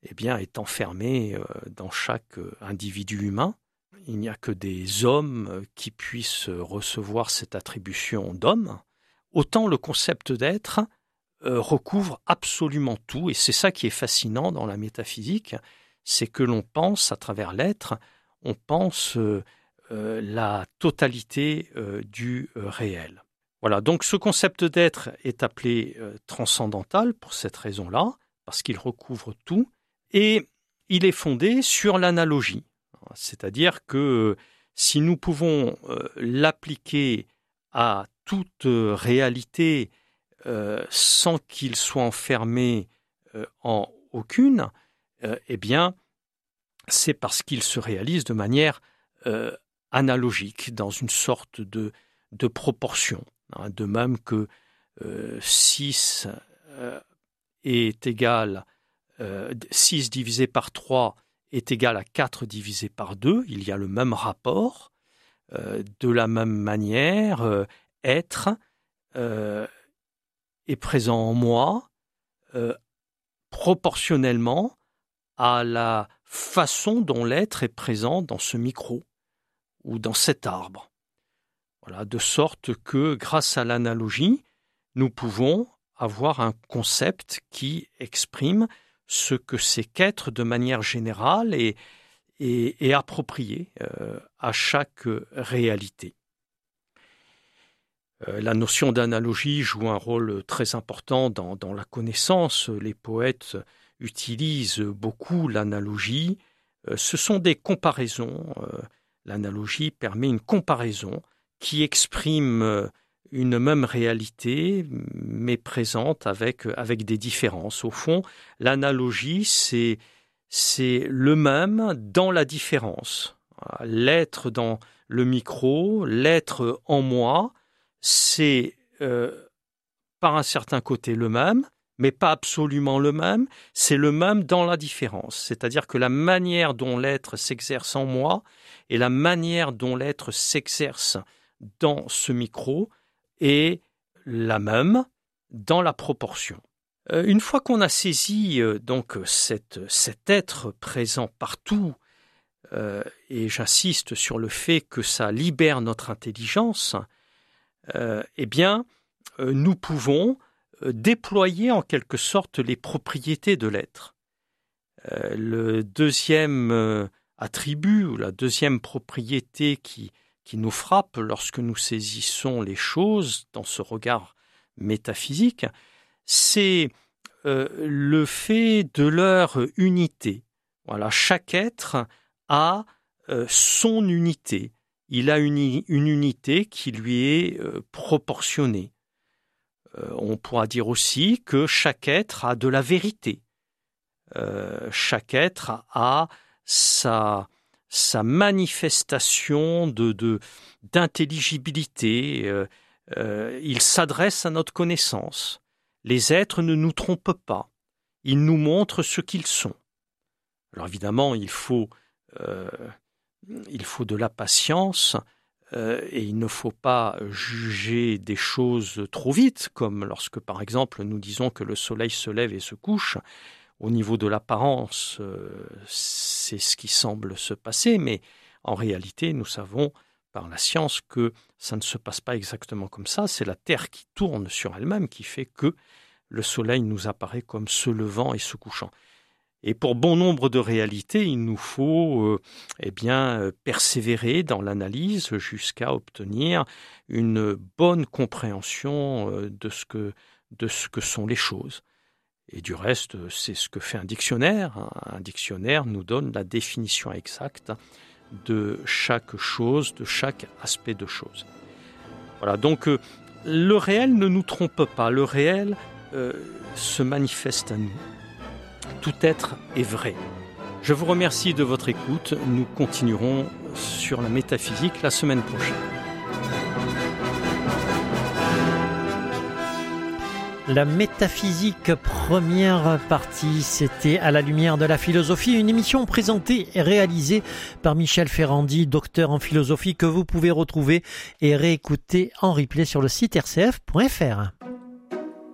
est enfermé dans chaque individu humain. Il n'y a que des hommes qui puissent recevoir cette attribution d'homme. Autant le concept d'être recouvre absolument tout, et c'est ça qui est fascinant dans la métaphysique, c'est que l'on pense à travers l'être, on pense la totalité du réel. Voilà, donc ce concept d'être est appelé transcendantal pour cette raison-là, parce qu'il recouvre tout, et il est fondé sur l'analogie. C'est-à-dire que si nous pouvons l'appliquer à toute réalité sans qu'il soit enfermé en aucune, c'est parce qu'il se réalise de manière analogique, dans une sorte de proportion. De même que 6 est égal, 6 divisé par 3 est égal à 4 divisé par 2, il y a le même rapport. De la même manière, être est présent en moi proportionnellement à la façon dont l'être est présent dans ce micro ou dans cet arbre. Voilà, de sorte que grâce à l'analogie, nous pouvons avoir un concept qui exprime ce que c'est qu'être de manière générale et approprié à chaque réalité. La notion d'analogie joue un rôle très important dans la connaissance. Les poètes utilisent beaucoup l'analogie. Ce sont des comparaisons. L'analogie permet une comparaison qui exprime une même réalité, mais présente avec des différences. Au fond, l'analogie, c'est le même dans la différence. L'être dans le micro, l'être en moi, c'est par un certain côté le même, mais pas absolument le même, c'est le même dans la différence. C'est-à-dire que la manière dont l'être s'exerce en moi et la manière dont l'être s'exerce dans ce micro est la même dans la proportion. Une fois qu'on a saisi donc cet être présent partout, et j'insiste sur le fait que ça libère notre intelligence, nous pouvons déployer en quelque sorte les propriétés de l'être. Le deuxième attribut ou la deuxième propriété qui nous frappe lorsque nous saisissons les choses dans ce regard métaphysique, c'est le fait de leur unité. Voilà, chaque être a son unité. Il a une unité qui lui est proportionnée. On pourra dire aussi que chaque être a de la vérité. Chaque être a sa manifestation d'intelligibilité. Il s'adresse à notre connaissance. Les êtres ne nous trompent pas. Ils nous montrent ce qu'ils sont. Alors évidemment, il faut de la patience et il ne faut pas juger des choses trop vite, comme lorsque, par exemple, nous disons que le soleil se lève et se couche. Au niveau de l'apparence, c'est ce qui semble se passer, mais en réalité, nous savons par la science que ça ne se passe pas exactement comme ça. C'est la Terre qui tourne sur elle-même qui fait que le soleil nous apparaît comme se levant et se couchant. Et pour bon nombre de réalités, il nous faut persévérer dans l'analyse jusqu'à obtenir une bonne compréhension de ce que sont les choses. Et du reste, c'est ce que fait un dictionnaire. Un dictionnaire nous donne la définition exacte de chaque chose, de chaque aspect de chose. Voilà, donc le réel ne nous trompe pas. Le réel se manifeste à nous. Tout être est vrai. Je vous remercie de votre écoute. Nous continuerons sur la métaphysique la semaine prochaine. La métaphysique, première partie, c'était À la lumière de la philosophie, une émission présentée et réalisée par Michel Ferrandi, docteur en philosophie, que vous pouvez retrouver et réécouter en replay sur le site rcf.fr.